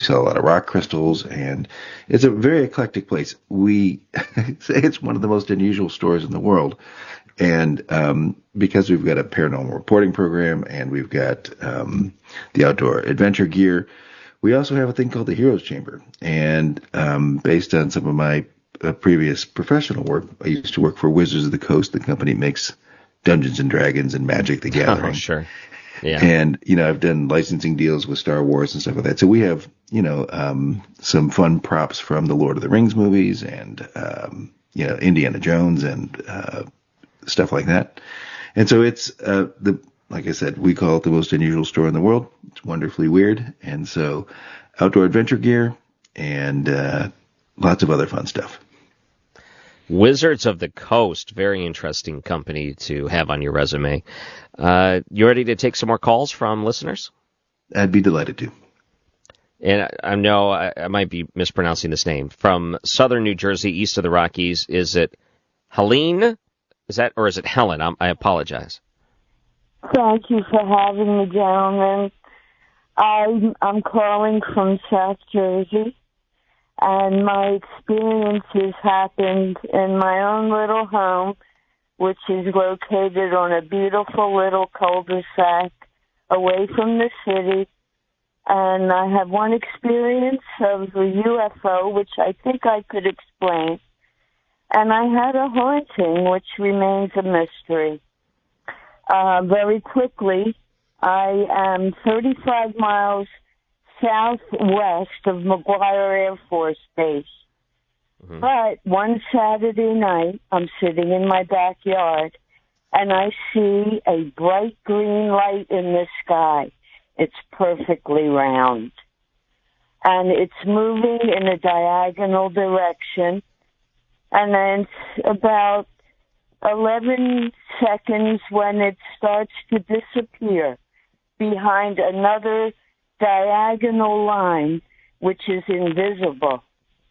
sell a lot of rock crystals, and it's a very eclectic place. We say it's one of the most unusual stores in the world. And because we've got a paranormal reporting program and we've got the outdoor adventure gear, we also have a thing called the Heroes Chamber. And based on some of my previous professional work, I used to work for Wizards of the Coast. The company makes Dungeons and Dragons and Magic the Gathering. Oh, sure. Yeah. And, I've done licensing deals with Star Wars and stuff like that. So we have, some fun props from the Lord of the Rings movies and, Indiana Jones and stuff like that. And so it's, like I said, we call it the most unusual store in the world. It's wonderfully weird. And so outdoor adventure gear and lots of other fun stuff. Wizards of the Coast, very interesting company to have on your resume. You ready to take some more calls from listeners? I'd be delighted to. And I know I might be mispronouncing this name. From southern New Jersey, east of the Rockies, is it Helene? Is it Helen? I apologize. Thank you for having me, gentlemen. I'm calling from South Jersey. And my experiences happened in my own little home, which is located on a beautiful little cul-de-sac away from the city. And I have one experience of a UFO, which I think I could explain. And I had a haunting, which remains a mystery. Very quickly, I am 35 miles southwest of McGuire Air Force Base. Mm-hmm. But one Saturday night, I'm sitting in my backyard, and I see a bright green light in the sky. It's perfectly round. And it's moving in a diagonal direction. And then it's about 11 seconds when it starts to disappear behind another diagonal line, which is invisible.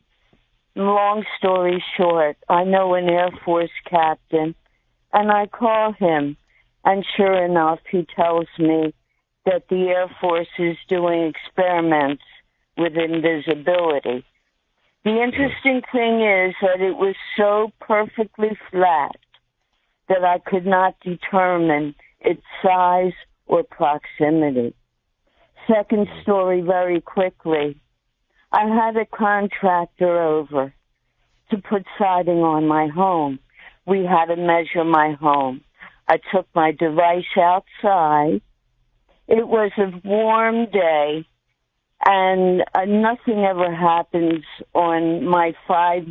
Long story short, I know an Air Force captain, and I call him, and sure enough, he tells me that the Air Force is doing experiments with invisibility. The interesting thing is that it was so perfectly flat that I could not determine its size or proximity. Second story, very quickly. I had a contractor over to put siding on my home. We had to measure my home. I took my device outside. It was a warm day, and nothing ever happens on my five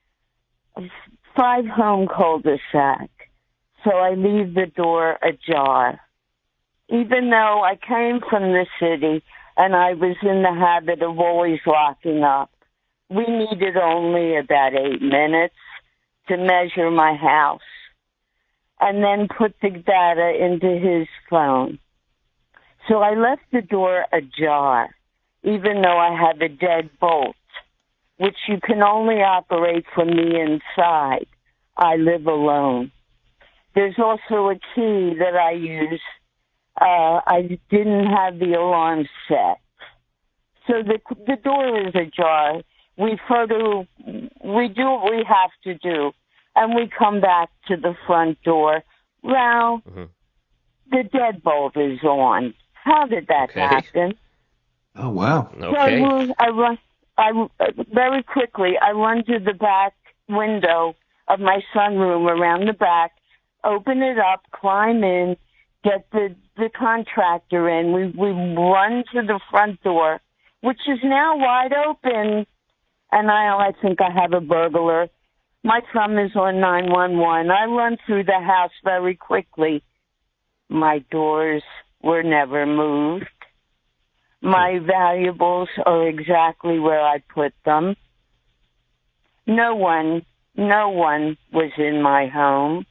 home cul-de-sac. So I leave the door ajar. Even though I came from the city and I was in the habit of always locking up, we needed only about 8 minutes to measure my house and then put the data into his phone. So I left the door ajar, even though I had a dead bolt, which you can only operate from the inside. I live alone. There's also a key that I use. I didn't have the alarm set. So the door is ajar. We do what we have to do, and we come back to the front door. Well, the deadbolt is on. How did that happen? Oh, wow. Okay. So I very quickly, I run to the back window of my sunroom around the back, open it up, climb in, get the contractor in. We run to the front door, which is now wide open, and I think I have a burglar. My thumb is on 911. I run through the house very quickly. My doors were never moved. My valuables are exactly where I put them. No one was in my home.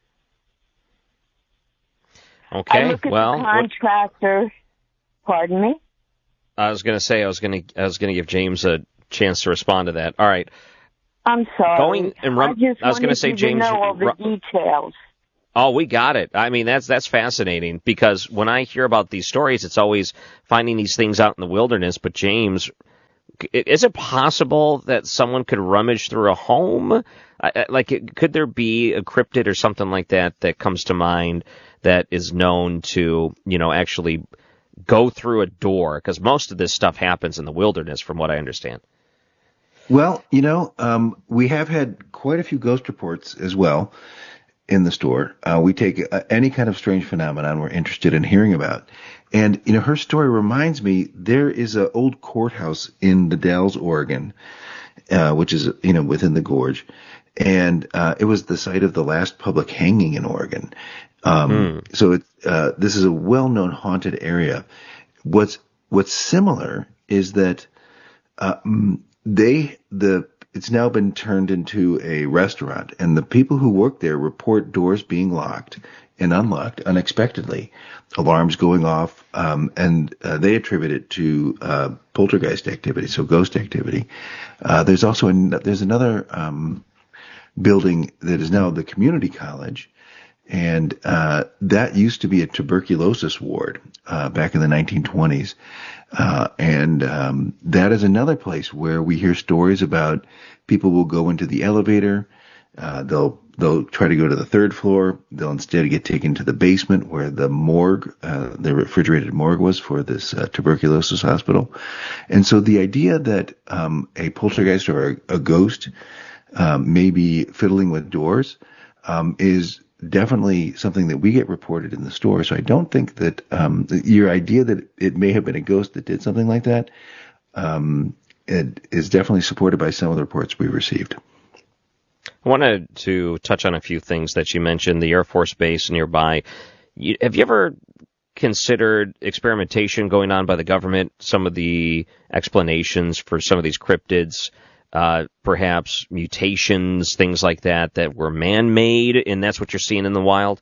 Okay. I look at the contractor. Pardon me? I was going to give James a chance to respond to that. All right. I'm sorry. I was going to say, James, know all the details. Oh, we got it. I mean, that's fascinating, because when I hear about these stories, it's always finding these things out in the wilderness. But James is it possible that someone could rummage through a home? Could there be a cryptid or something like that comes to mind that is known to, actually go through a door? Because most of this stuff happens in the wilderness, from what I understand. Well, we have had quite a few ghost reports as well in the store. We take any kind of strange phenomenon we're interested in hearing about. And, her story reminds me, there is an old courthouse in the Dalles, Oregon, which is, within the gorge. And it was the site of the last public hanging in Oregon. So this is a well-known haunted area. What's similar is that it's now been turned into a restaurant, and the people who work there report doors being locked and unlocked unexpectedly, alarms going off, and they attribute it to poltergeist activity, so ghost activity. There's also there's another building that is now the community college, and that used to be a tuberculosis ward back in the 1920s. That is another place where we hear stories about people will go into the elevator, they'll try to go to the third floor, they'll instead get taken to the basement where the morgue, the refrigerated morgue was for this tuberculosis hospital. And so the idea that a poltergeist or a ghost may be fiddling with doors is definitely something that we get reported in the store. So I don't think that your idea that it may have been a ghost that did something like that it is definitely supported by some of the reports we received. I wanted to touch on a few things that you mentioned, the Air Force Base nearby. Have you ever considered experimentation going on by the government, some of the explanations for some of these cryptids, perhaps mutations, things like that were man-made, and that's what you're seeing in the wild?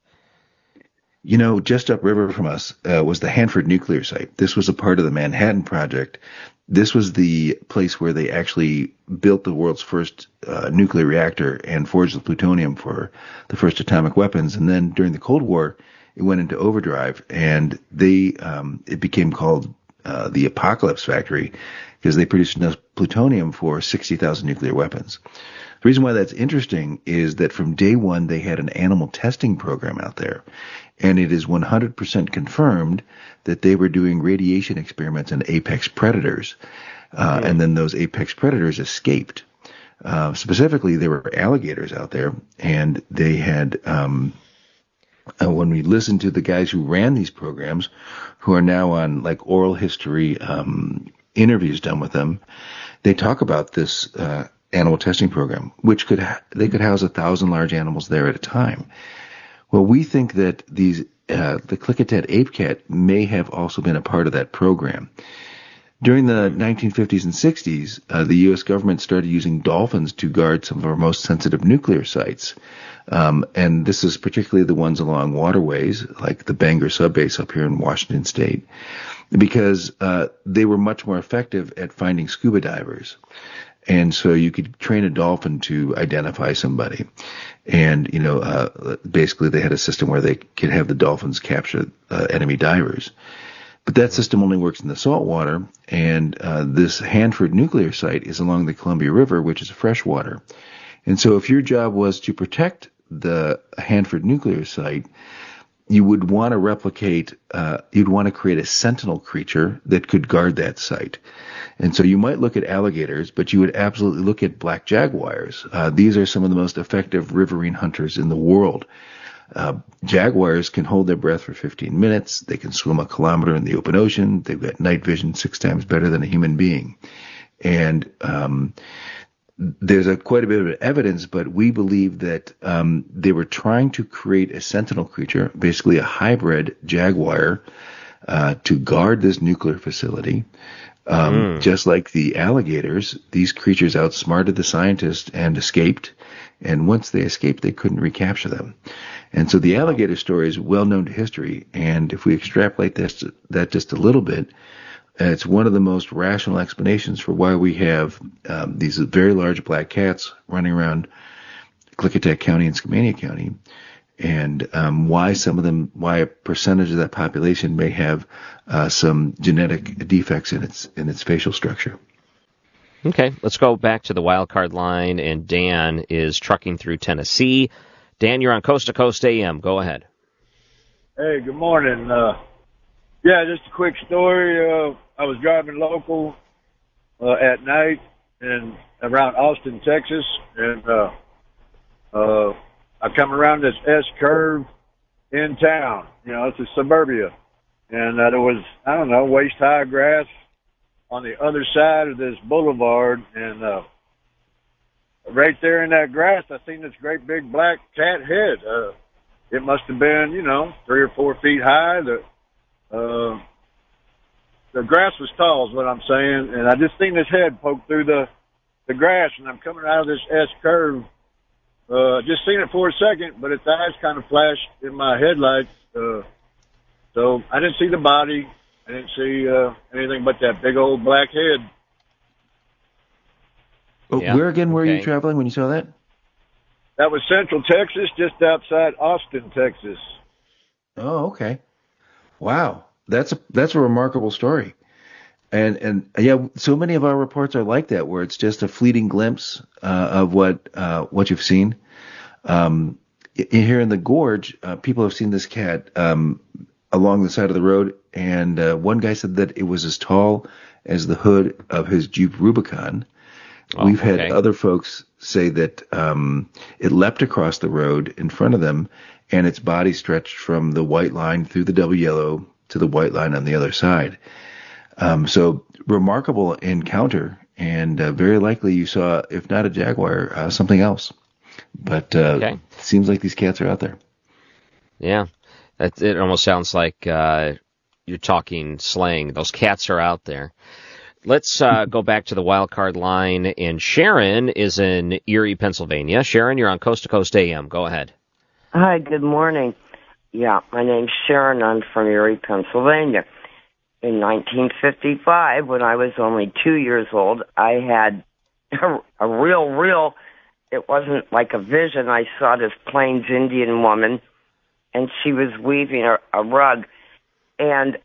Just upriver from us was the Hanford nuclear site. This was a part of the Manhattan Project. This was the place where they actually built the world's first nuclear reactor and forged the plutonium for the first atomic weapons. And then during the Cold War, it went into overdrive, and it became called the Apocalypse Factory because they produced enough plutonium for 60,000 nuclear weapons. The reason why that's interesting is that from day one, they had an animal testing program out there. And it is 100% confirmed that they were doing radiation experiments on apex predators. And then those apex predators escaped. Specifically, there were alligators out there, and they had, when we listened to the guys who ran these programs, who are now on like oral history interviews done with them, they talk about this animal testing program, which they could house 1,000 large animals there at a time. Well, we think that the Klickitat ape cat may have also been a part of that program. During the 1950s and 60s, the U.S. government started using dolphins to guard some of our most sensitive nuclear sites. And this is particularly the ones along waterways, like the Bangor subbase up here in Washington State, because they were much more effective at finding scuba divers. And so you could train a dolphin to identify somebody. And, basically they had a system where they could have the dolphins capture enemy divers. But that system only works in the salt water, and this Hanford nuclear site is along the Columbia River, which is freshwater. And so if your job was to protect the Hanford nuclear site, you would want to replicate, you'd want to create a sentinel creature that could guard that site. And so you might look at alligators, but you would absolutely look at black jaguars. These are some of the most effective riverine hunters in the world. Jaguars can hold their breath for 15 minutes. They can swim 1 kilometer in the open ocean. They've got night vision 6 times better than a human being. And there's quite a bit of evidence, but we believe that they were trying to create a sentinel creature, basically a hybrid jaguar, to guard this nuclear facility. Just like the alligators, these creatures outsmarted the scientists and escaped. And once they escaped, they couldn't recapture them. And so the alligator story is well known to history. And if we extrapolate that just a little bit, it's one of the most rational explanations for why we have these very large black cats running around Klickitat County and Skamania County, and why a percentage of that population may have some genetic defects in its facial structure. Okay, let's go back to the wild card line, and Dan is trucking through Tennessee. Dan, you're on Coast to Coast AM. Go ahead. Hey, good morning. Yeah, just a quick story. I was driving local at night and around Austin, Texas, and I come around this S curve in town. You know, it's a suburbia, and there was, I don't know, waist-high grass on the other side of this boulevard, and right there in that grass, I seen this great big black cat head. It must have been, 3 or 4 feet high. The grass was tall, is what I'm saying, and I just seen this head poke through the grass, and I'm coming out of this S curve. Just seen it for a second, but its eyes kind of flashed in my headlights. So I didn't see the body. I didn't see anything but that big old black head. Yeah. Where again were you traveling when you saw that? That was Central Texas, just outside Austin, Texas. Oh, okay. Wow, that's a remarkable story. And yeah, so many of our reports are like that, where it's just a fleeting glimpse of what you've seen. Here in the gorge, people have seen this cat along the side of the road, and one guy said that it was as tall as the hood of his Jeep Rubicon. We've had other folks say that it leapt across the road in front of them, and its body stretched from the white line through the double yellow to the white line on the other side. So remarkable encounter, and very likely you saw, if not a jaguar, something else. But it seems like these cats are out there. Yeah, it almost sounds like you're talking slang. Those cats are out there. Let's go back to the wild card line, and Sharon is in Erie, Pennsylvania. Sharon, you're on Coast to Coast AM. Go ahead. Hi, good morning. Yeah, my name's Sharon. I'm from Erie, Pennsylvania. In 1955, when I was only 2 years old, I had a real, it wasn't like a vision. I saw this Plains Indian woman, and she was weaving a rug. And,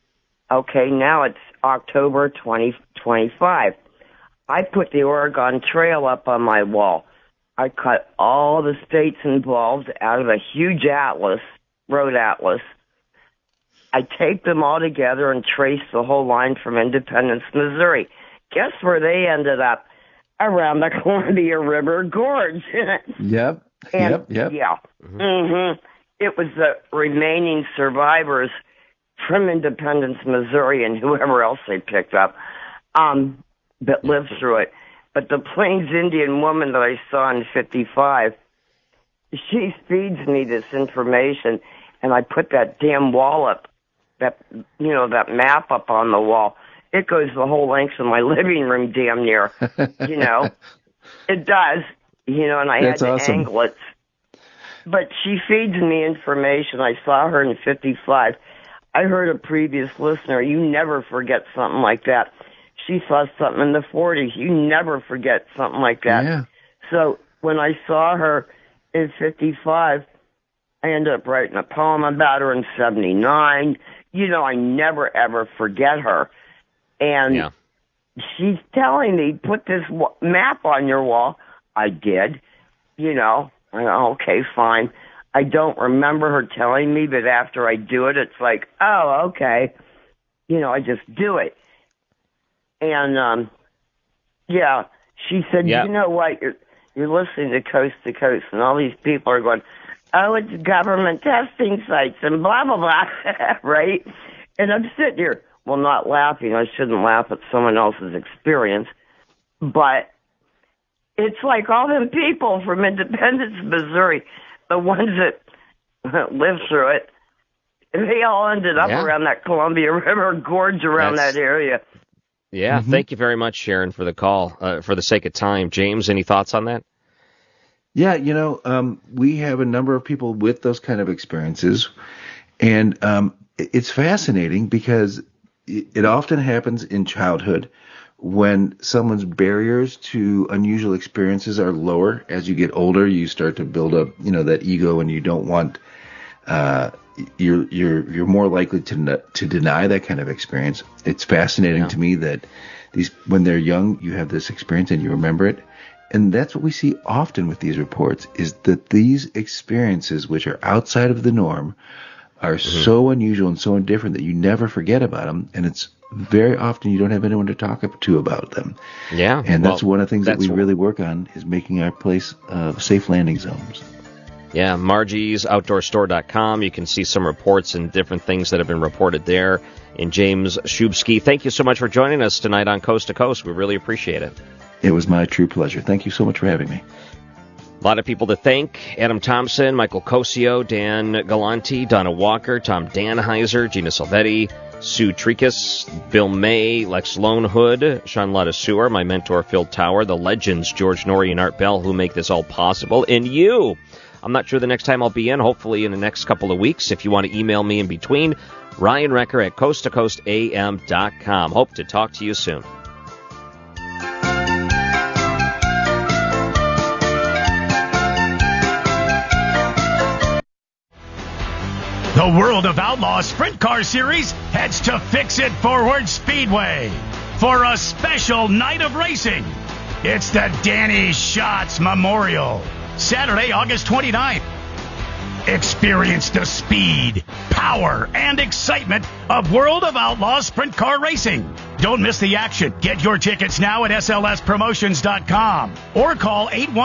now it's October 2025. I put the Oregon Trail up on my wall. I cut all the states involved out of a huge atlas, road atlas. I taped them all together and traced the whole line from Independence, Missouri. Guess where they ended up? Around the Columbia River Gorge. Yep. Yeah. Mm-hmm. It was the remaining survivors from Independence, Missouri, and whoever else they picked up that lived through it. But the Plains Indian woman that I saw in 55, she feeds me this information, and I put that damn wall up, that map up on the wall. It goes the whole length of my living room, damn near. It does, and I That's had to awesome. angle it. But she feeds me information. I saw her in 55. I heard a previous listener, you never forget something like that. She saw something in the 40s. You never forget something like that. Yeah. So when I saw her in 55, I ended up writing a poem about her in 79. I never, ever forget her. And she's telling me, put this map on your wall. I did. Okay, fine. I don't remember her telling me, but after I do it, it's like, oh, okay. I just do it. And, she said, you know what, you're listening to Coast, and all these people are going, oh, it's government testing sites and blah, blah, blah, right? And I'm sitting here, well, not laughing. I shouldn't laugh at someone else's experience. But it's like all them people from Independence, Missouri, the ones that lived through it, they all ended up around that Columbia River Gorge around that area. Yeah, Thank you very much, Sharon, for the call. For the sake of time, James, any thoughts on that? Yeah, we have a number of people with those kind of experiences, and it's fascinating because it often happens in childhood when someone's barriers to unusual experiences are lower. As you get older, you start to build up, that ego, and you don't want. You're more likely to deny that kind of experience. It's fascinating to me that when they're young, you have this experience and you remember it. And that's what we see often with these reports, is that these experiences, which are outside of the norm, are so unusual and so different that you never forget about them. And it's very often you don't have anyone to talk to about them. Yeah. And that's one of the things that we really work on, is making our place safe landing zones. Yeah, MargiesOutdoorStore.com. You can see some reports and different things that have been reported there. And James Shubsky, thank you so much for joining us tonight on Coast to Coast. We really appreciate it. It was my true pleasure. Thank you so much for having me. A lot of people to thank: Adam Thompson, Michael Cosio, Dan Galanti, Donna Walker, Tom Danheiser, Gina Salvetti, Sue Tricus, Bill May, Lex Lonehood, Sean Ladaseur, my mentor Phil Tower, the legends George Norrie and Art Bell, who make this all possible, and you. I'm not sure the next time I'll be in, hopefully in the next couple of weeks. If you want to email me in between, Ryan Recker at coasttocoastam.com. Hope to talk to you soon. The World of Outlaw Sprint Car Series heads to Fix-It Forward Speedway for a special night of racing. It's the Danny Schatz Memorial, Saturday, August 29th. Experience the speed, power, and excitement of World of Outlaw Sprint Car Racing. Don't miss the action. Get your tickets now at slspromotions.com or call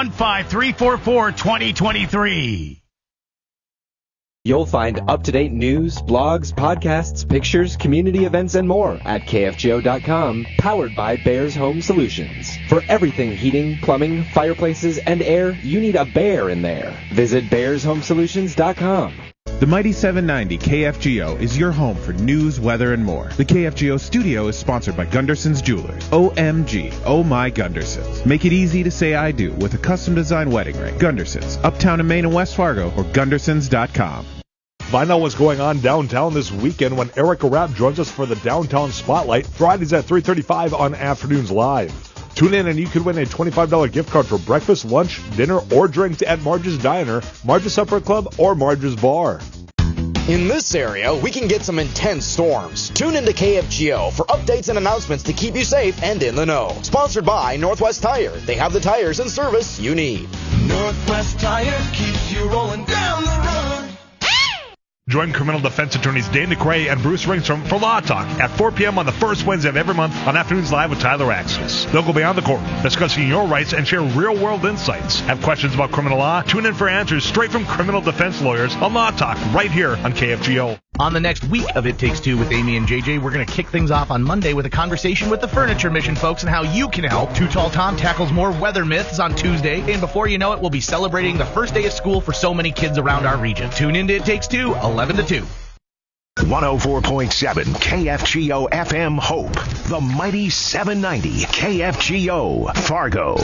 815-344-2023. You'll find up-to-date news, blogs, podcasts, pictures, community events, and more at KFGO.com, powered by Bears Home Solutions. For everything heating, plumbing, fireplaces, and air, you need a bear in there. Visit BearsHomeSolutions.com. The Mighty 790 KFGO is your home for news, weather, and more. The KFGO studio is sponsored by Gunderson's Jewelers. OMG, oh my Gundersons. Make it easy to say I do with a custom-designed wedding ring. Gundersons, uptown in Maine and West Fargo, or Gundersons.com. Find out what's going on downtown this weekend when Erica Rapp joins us for the Downtown Spotlight, Fridays at 3:35 on Afternoons Live. Tune in and you could win a $25 gift card for breakfast, lunch, dinner, or drinks at Marge's Diner, Marge's Supper Club, or Marge's Bar. In this area, we can get some intense storms. Tune into KFGO for updates and announcements to keep you safe and in the know. Sponsored by Northwest Tire. They have the tires and service you need. Northwest Tire keeps you rolling down the road. Join criminal defense attorneys Dane DeCray and Bruce Ringstrom for Law Talk at 4 p.m. on the first Wednesday of every month on Afternoons Live with Tyler Axis. They'll go beyond the court, discussing your rights and share real-world insights. Have questions about criminal law? Tune in for answers straight from criminal defense lawyers on Law Talk right here on KFGO. On the next week of It Takes Two with Amy and JJ, we're going to kick things off on Monday with a conversation with the Furniture Mission folks and how you can help. Too Tall Tom tackles more weather myths on Tuesday, and before you know it, we'll be celebrating the first day of school for so many kids around our region. Tune in to It Takes Two, 11 to 2. 104.7 KFGO FM Hope, the mighty 790 KFGO Fargo.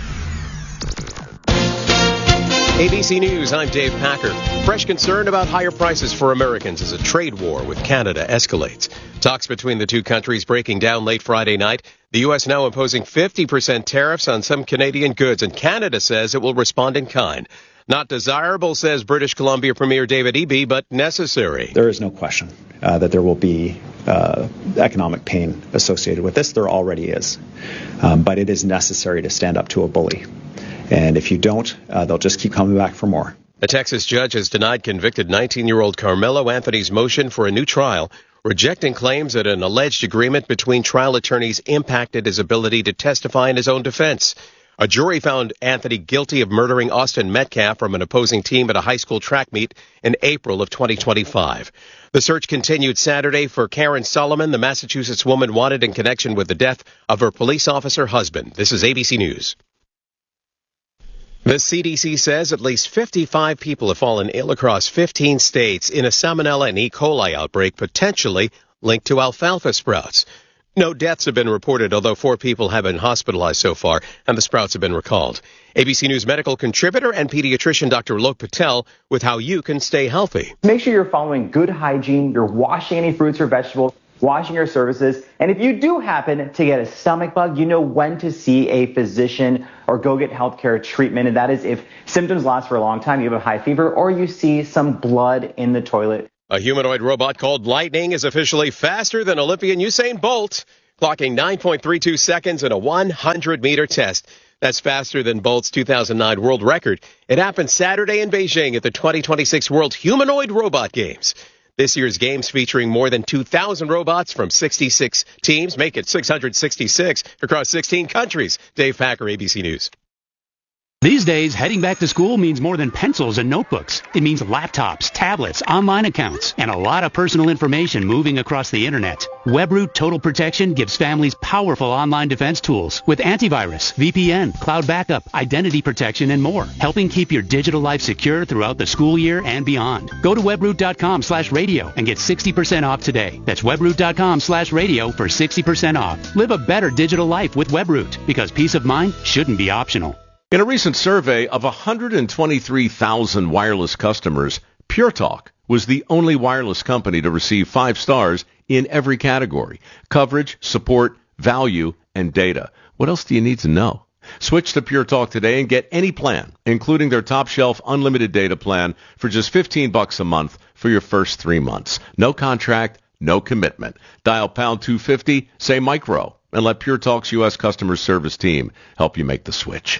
ABC News, I'm Dave Packer. Fresh concern about higher prices for Americans as a trade war with Canada escalates. Talks between the two countries breaking down late Friday night. The U.S. now imposing 50% tariffs on some Canadian goods, and Canada says it will respond in kind. Not desirable, says British Columbia Premier David Eby, but necessary. There is no question that there will be economic pain associated with this. There already is. But it is necessary to stand up to a bully. And if you don't, they'll just keep coming back for more. A Texas judge has denied convicted 19-year-old Carmelo Anthony's motion for a new trial, rejecting claims that an alleged agreement between trial attorneys impacted his ability to testify in his own defense. A jury found Anthony guilty of murdering Austin Metcalf from an opposing team at a high school track meet in April of 2025. The search continued Saturday for Karen Solomon, the Massachusetts woman wanted in connection with the death of her police officer husband. This is ABC News. The CDC says at least 55 people have fallen ill across 15 states in a Salmonella and E. coli outbreak potentially linked to alfalfa sprouts. No deaths have been reported, although 4 people have been hospitalized so far, and the sprouts have been recalled. ABC News medical contributor and pediatrician Dr. Alok Patel with how you can stay healthy. Make sure you're following good hygiene, you're washing any fruits or vegetables, washing your surfaces, and if you do happen to get a stomach bug, you know when to see a physician or go get healthcare treatment, and that is if symptoms last for a long time, you have a high fever, or you see some blood in the toilet. A humanoid robot called Lightning is officially faster than Olympian Usain Bolt. clocking 9.32 seconds in a 100-meter test. That's faster than Bolt's 2009 world record. It happened Saturday in Beijing at the 2026 World Humanoid Robot Games. This year's games, featuring more than 2,000 robots from 66 teams, make it 666 across 16 countries. Dave Packer, ABC News. These days, heading back to school means more than pencils and notebooks. It means laptops, tablets, online accounts, and a lot of personal information moving across the internet. Webroot Total Protection gives families powerful online defense tools with antivirus, VPN, cloud backup, identity protection, and more, helping keep your digital life secure throughout the school year and beyond. Go to webroot.com/radio and get 60% off today. That's webroot.com/radio for 60% off. Live a better digital life with Webroot, because peace of mind shouldn't be optional. In a recent survey of 123,000 wireless customers, Pure Talk was the only wireless company to receive 5 stars in every category: coverage, support, value, and data. What else do you need to know? Switch to Pure Talk today and get any plan, including their top shelf unlimited data plan, for just $15 a month for your first 3 months. No contract, no commitment. Dial pound 250, say micro, and let Pure Talk's U.S. customer service team help you make the switch.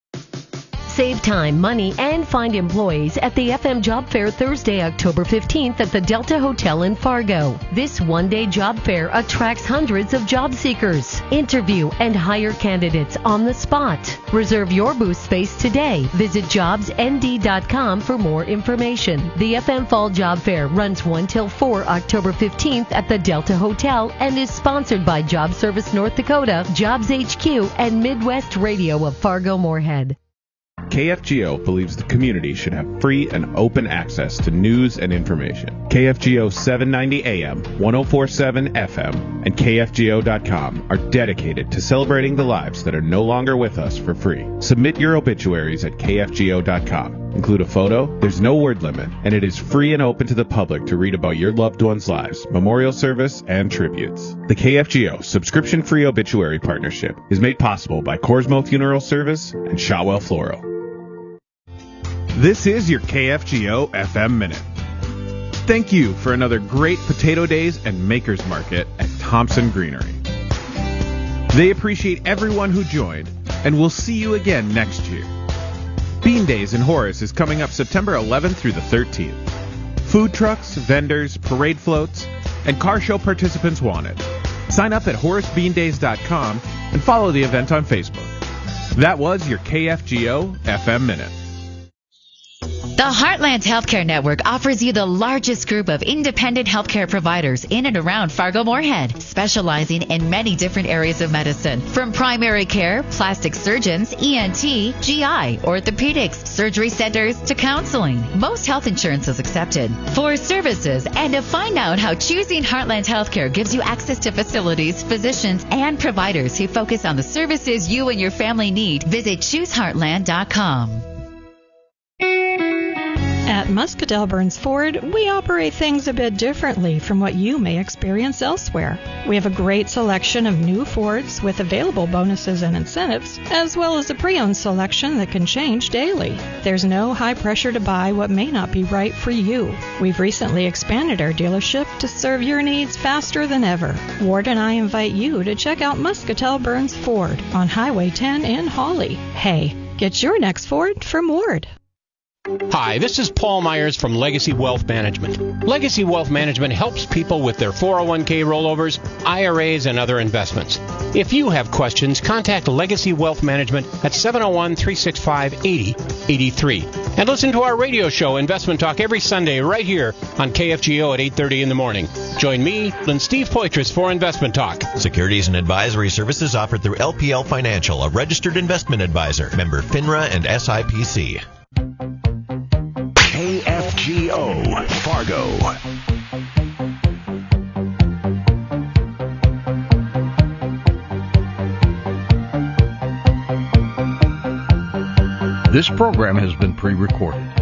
Save time, money, and find employees at the FM Job Fair Thursday, October 15th at the Delta Hotel in Fargo. This one-day job fair attracts hundreds of job seekers. Interview and hire candidates on the spot. Reserve your booth space today. Visit jobsnd.com for more information. The FM Fall Job Fair runs 1 till 4 October 15th at the Delta Hotel and is sponsored by Job Service North Dakota, Jobs HQ, and Midwest Radio of Fargo-Moorhead. KFGO believes the community should have free and open access to news and information. KFGO 790 AM, 104.7 FM, and KFGO.com are dedicated to celebrating the lives that are no longer with us for free. Submit your obituaries at KFGO.com. Include a photo, there's no word limit, and it is free and open to the public to read about your loved ones' lives, memorial service, and tributes. The KFGO subscription-free obituary partnership is made possible by Corsmo Funeral Service and Shotwell Floral. This is your KFGO FM Minute. Thank you for another great Potato Days and Makers Market at Thompson Greenery. They appreciate everyone who joined, and we'll see you again next year. Bean Days in Horace is coming up September 11th through the 13th. Food trucks, vendors, parade floats, and car show participants wanted. Sign up at HoraceBeanDays.com and follow the event on Facebook. That was your KFGO FM Minute. The Heartland Healthcare Network offers you the largest group of independent healthcare providers in and around Fargo-Moorhead, specializing in many different areas of medicine, from primary care, plastic surgeons, ENT, GI, orthopedics, surgery centers, to counseling. Most health insurance is accepted. For services and to find out how choosing Heartland Healthcare gives you access to facilities, physicians, and providers who focus on the services you and your family need, visit ChooseHeartland.com. At Muscatell Burns Ford, we operate things a bit differently from what you may experience elsewhere. We have a great selection of new Fords with available bonuses and incentives, as well as a pre-owned selection that can change daily. There's no high pressure to buy what may not be right for you. We've recently expanded our dealership to serve your needs faster than ever. Ward and I invite you to check out Muscatell Burns Ford on Highway 10 in Hawley. Hey, get your next Ford from Ward. Hi, this is Paul Myers from Legacy Wealth Management. Legacy Wealth Management helps people with their 401k rollovers, IRAs, and other investments. If you have questions, contact Legacy Wealth Management at 701-365-8083. And listen to our radio show, Investment Talk, every Sunday right here on KFGO at 8:30 in the morning. Join me and Steve Poitras for Investment Talk. Securities and advisory services offered through LPL Financial, a registered investment advisor. Member FINRA and SIPC. KFGO Fargo. This program has been pre-recorded.